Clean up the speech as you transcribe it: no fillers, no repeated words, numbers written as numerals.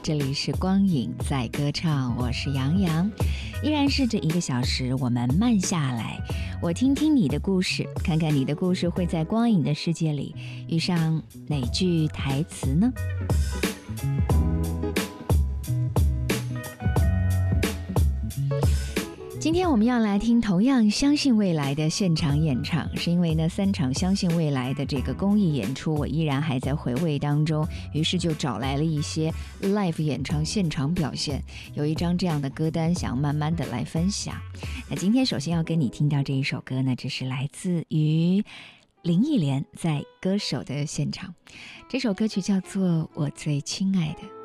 这里是光影在歌唱，我是杨洋，依然是这1个小时，我们慢下来，我听听你的故事，看看你的故事会在光影的世界里遇上哪句台词呢？今天我们要来听同样相信未来的现场演唱，是因为呢3场相信未来的这个公益演出我依然还在回味当中，于是就找来了一些 live 演唱现场表现，有一张这样的歌单想慢慢的来分享。那今天首先要跟你听到这一首歌呢，这是来自于林忆莲在歌手的现场，这首歌曲叫做《我最亲爱的》。